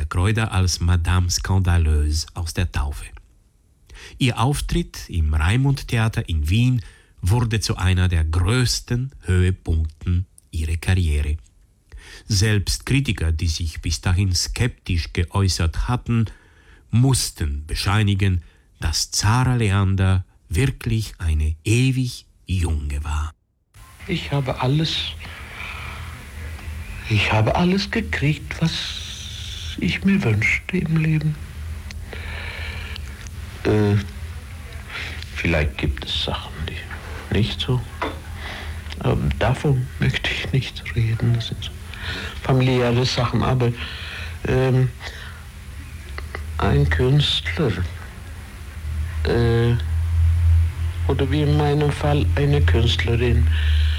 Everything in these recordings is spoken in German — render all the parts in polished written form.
Kräuter als Madame Scandaleuse aus der Taufe. Ihr Auftritt im Raimund-Theater in Wien wurde zu einer der größten Höhepunkten ihrer Karriere. Selbst Kritiker, die sich bis dahin skeptisch geäußert hatten, mussten bescheinigen, dass Zara Leander wirklich eine ewig Junge war. Ich habe alles gekriegt, was ich mir wünschte im Leben. Vielleicht gibt es Sachen, die nicht so. Aber davon möchte ich nicht reden. Das sind so familiäre Sachen. Aber ein Künstler, oder wie in meinem Fall eine Künstlerin,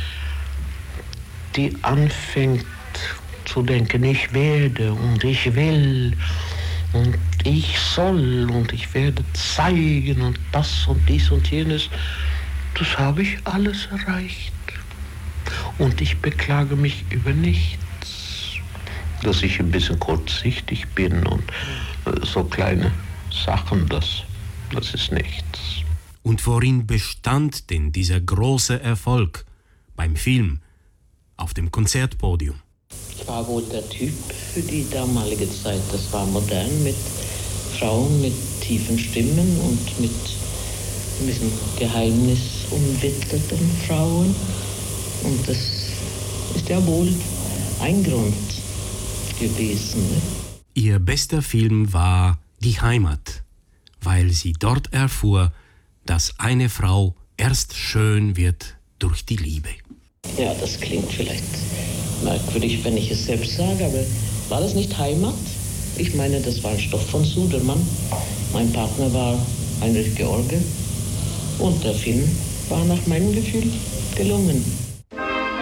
die anfängt zu denken, ich werde und ich will und ich soll und ich werde zeigen und das und dies und jenes, das habe ich alles erreicht. Und ich beklage mich über nichts, dass ich ein bisschen kurzsichtig bin und so kleine Sachen, das ist nichts. Und worin bestand denn dieser große Erfolg beim Film, auf dem Konzertpodium? Ich war wohl der Typ für die damalige Zeit. Das war modern mit Frauen mit tiefen Stimmen und mit ein bisschen geheimnisumwitterten Frauen. Und das ist ja wohl ein Grund gewesen. Ne? Ihr bester Film war Die Heimat, weil sie dort erfuhr, dass eine Frau erst schön wird durch die Liebe. Ja, das klingt vielleicht merkwürdig, wenn ich es selbst sage, aber war das nicht Heimat? Ich meine, das war ein Stoff von Sudermann. Mein Partner war Heinrich George und der Film war nach meinem Gefühl gelungen.